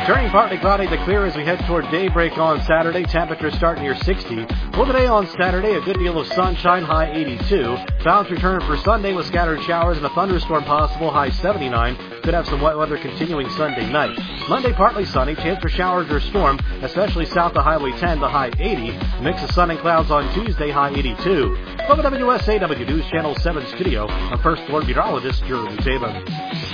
Turning partly cloudy to clear as we head toward daybreak on Saturday. Temperatures start near 60. For the day on Saturday, a good deal of sunshine, high 82. Clouds return for Sunday with scattered showers and a thunderstorm possible, high 79. Could have some wet weather continuing Sunday night. Monday, partly sunny, chance for showers or storm, especially south of Highway 10, the high 80. A mix of sun and clouds on Tuesday, high 82. From the WSAW News Channel 7 studio, I'm First Floor Meteorologist Jeremy Taven.